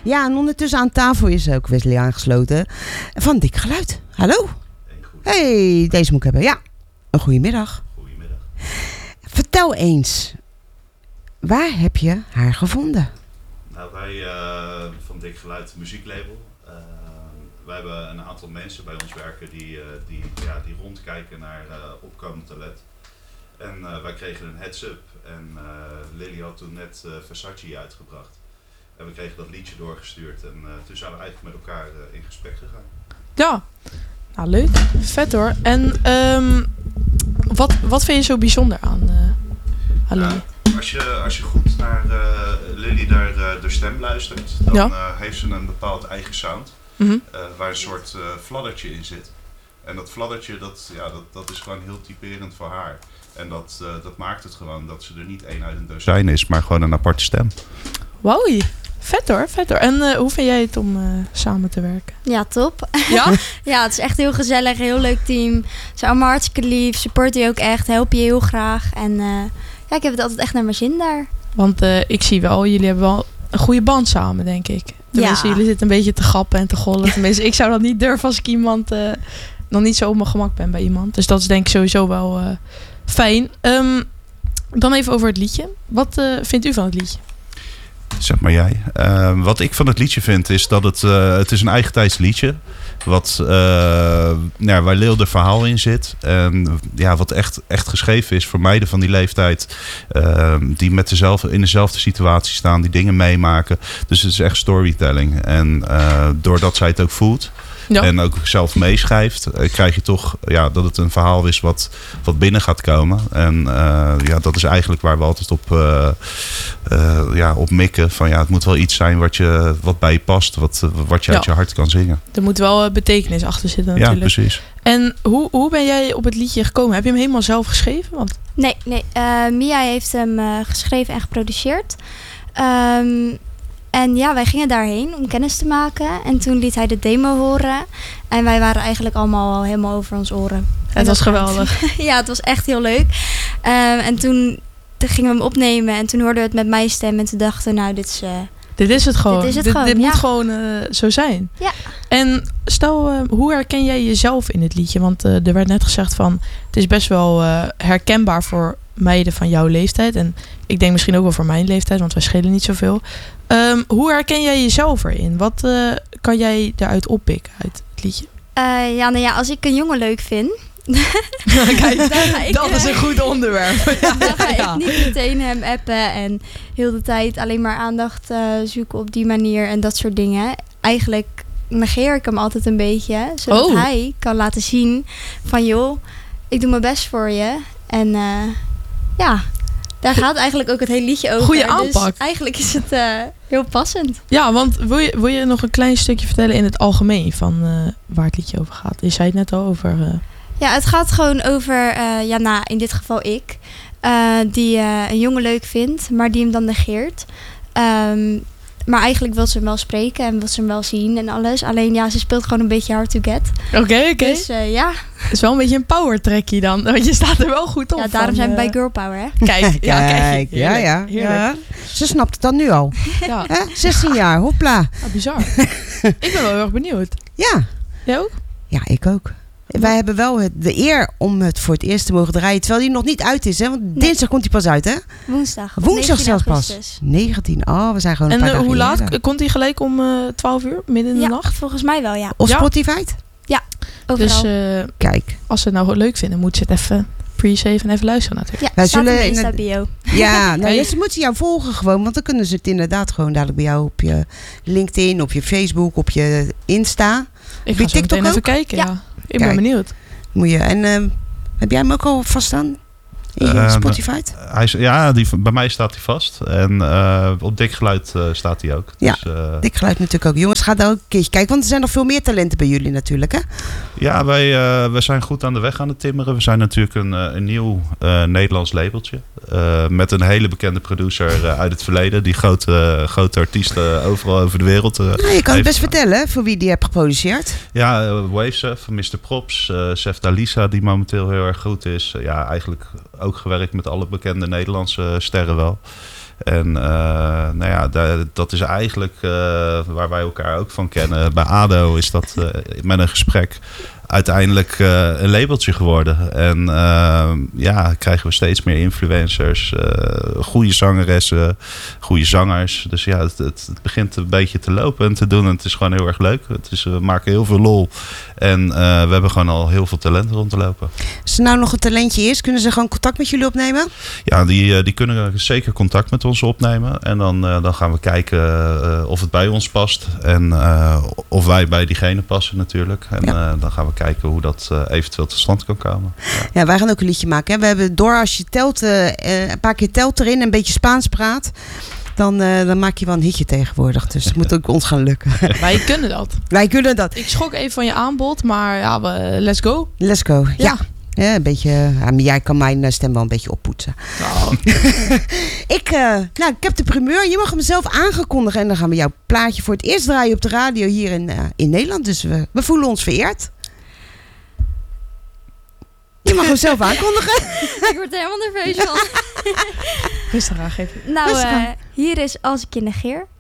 Ja, en ondertussen aan tafel is ook Wesley aangesloten. Van Dik Geluid. Hallo. Hey, deze moet ik hebben. Ja, een goedemiddag. Goedemiddag. Vertel eens, waar heb je haar gevonden? Nou, wij van Dik Geluid muzieklabel. Wij hebben een aantal mensen bij ons werken die rondkijken naar opkomend talent. En wij kregen een heads-up en Lily had toen net Versace uitgebracht. En we kregen dat liedje doorgestuurd en toen zijn we eigenlijk met elkaar in gesprek gegaan. Ja, nou leuk. Vet hoor. En wat vind je zo bijzonder aan Lily? Als je goed naar Lily de stem luistert, dan heeft ze een bepaald eigen sound. Mm-hmm. Waar een soort fladdertje in zit. En dat fladdertje, dat is gewoon heel typerend voor haar. En dat maakt het gewoon dat ze er niet één uit een dozijn is, maar gewoon een aparte stem. Wauw, vet hoor. En hoe vind jij het om samen te werken? Ja, top. Ja? Ja, het is echt heel gezellig, een heel leuk team. Ze zijn allemaal hartstikke lief, supporten je ook echt, helpen je heel graag. En ik heb het altijd echt naar mijn zin daar. Want ik zie wel, jullie hebben wel een goede band samen, denk ik. Tenminste, jullie zitten een beetje te grappen en te gollen. Tenminste, ik zou dat niet durven als ik iemand nog niet zo op mijn gemak ben bij iemand. Dus dat is denk ik sowieso wel fijn. Dan even over het liedje. Wat vindt u van het liedje? Zeg maar jij. Wat ik van het liedje vind is dat het is een eigentijds liedje. Waar Lil de verhaal in zit. En wat echt geschreven is voor meiden van die leeftijd. Die in dezelfde situatie staan. Die dingen meemaken. Dus het is echt storytelling. En doordat zij het ook voelt. Ja. En ook zelf meeschrijft, krijg je toch dat het een verhaal is wat binnen gaat komen. En dat is eigenlijk waar we altijd op mikken. Van het moet wel iets zijn wat bij je past, wat je uit je hart kan zingen. Er moet wel betekenis achter zitten natuurlijk. Ja, precies. En hoe ben jij op het liedje gekomen? Heb je hem helemaal zelf geschreven? Nee. Mia heeft hem geschreven en geproduceerd. En wij gingen daarheen om kennis te maken. En toen liet hij de demo horen. En wij waren eigenlijk allemaal al helemaal over ons oren. Het was geweldig. Ja, het was echt heel leuk. En toen gingen we hem opnemen. En toen hoorden we het met mijn stem. En toen dachten we, dit is het gewoon. Dit moet gewoon zo zijn. Ja. En stel, hoe herken jij jezelf in het liedje? Want er werd net gezegd van, het is best wel herkenbaar voor meiden van jouw leeftijd. En ik denk misschien ook wel voor mijn leeftijd, want wij schelen niet zoveel. Hoe herken jij jezelf erin? Wat kan jij daaruit oppikken uit het liedje? Als ik een jongen leuk vind... Kijk, dat is een goed onderwerp. Dan ga ik niet meteen hem appen en heel de tijd alleen maar aandacht zoeken op die manier en dat soort dingen. Eigenlijk negeer ik hem altijd een beetje, zodat hij kan laten zien van joh, ik doe mijn best voor je. En daar gaat eigenlijk ook het hele liedje over. Goeie aanpak. Dus eigenlijk is het heel passend. Ja, want wil je nog een klein stukje vertellen in het algemeen van waar het liedje over gaat? Je zei het net al over... Ja, het gaat gewoon over, in dit geval ik, die een jongen leuk vindt, maar die hem dan negeert. Maar eigenlijk wil ze hem wel spreken en wil ze hem wel zien en alles. Alleen ze speelt gewoon een beetje hard to get. Oké. Dus het is wel een beetje een power trackie dan. Want je staat er wel goed op. Ja, daarom zijn we bij Girl Power, hè? Kijk. Ja. Ze snapt het dan nu al. Ja. 16 jaar, hopla. Bizar. Ik ben wel heel erg benieuwd. Ja. Jij ook? Ja, ik ook. Wij hebben wel de eer om het voor het eerst te mogen draaien. Terwijl die nog niet uit is, hè? Want dinsdag komt hij pas uit, hè? Woensdag zelfs pas. 19. Oh, we zijn gewoon een paar dagen hoe laat? eerder. Komt hij gelijk om 12 uur? Midden in de nacht? Volgens mij wel, ja. Of Spotify? Ja, overal. Dus kijk. Als ze het nou leuk vinden, moet ze het even pre-save en even luisteren natuurlijk. Ja, wij zullen in de bio. Ja, ze moeten jou volgen gewoon. Want dan kunnen ze het inderdaad gewoon dadelijk bij jou op je LinkedIn, op je Facebook, op je Insta. Ik ga zo meteen even kijken, ja. Ik ben benieuwd. Moet je. En heb jij hem ook al vast staan? In Spotify? Bij mij staat hij vast. En op Dik Geluid staat hij ook. Ja, dus, Dik Geluid natuurlijk ook. Jongens, ga daar ook een keertje kijken. Want er zijn nog veel meer talenten bij jullie natuurlijk, hè? Ja, wij zijn goed aan de weg aan het timmeren. We zijn natuurlijk een nieuw Nederlands labeltje. Met een hele bekende producer uit het verleden. Die grote artiesten overal over de wereld. Je kan het best vertellen voor wie die hebt geproduceerd. Ja, Wavesef van Mr. Props. Sef Dalisa, die momenteel heel erg goed is. Eigenlijk ook gewerkt met alle bekende Nederlandse sterren wel. En dat is eigenlijk waar wij elkaar ook van kennen. Bij ADO is dat met een gesprek uiteindelijk een labeltje geworden. En krijgen we steeds meer influencers, goede zangeressen, goede zangers. Dus ja, het begint een beetje te lopen en te doen. En het is gewoon heel erg leuk. We maken heel veel lol. En we hebben gewoon al heel veel talent rond te lopen. Als er nou nog een talentje is, kunnen ze gewoon contact met jullie opnemen? Ja, die kunnen zeker contact met ons opnemen. En dan gaan we kijken of het bij ons past. En of wij bij diegene passen natuurlijk. En dan gaan we kijken hoe dat eventueel tot stand kan komen. Ja, wij gaan ook een liedje maken. Hè. We hebben door als je telt, een paar keer telt erin en een beetje Spaans praat. Dan maak je wel een hitje tegenwoordig. Dus het moet ook ons gaan lukken. Wij kunnen dat. Wij kunnen dat. Ik schrok even van je aanbod, maar ja, let's go. Let's go, ja. Een beetje, jij kan mijn stem wel een beetje oppoetsen. Oh. Ik heb de primeur. Je mag hem zelf aangekondigen. En dan gaan we jouw plaatje voor het eerst draaien op de radio hier in Nederland. Dus we voelen ons vereerd. Je mag hem zelf aankondigen. Ik word er helemaal nerveus van. Rustig aan, geef je. Nou, hier is Als ik je negeer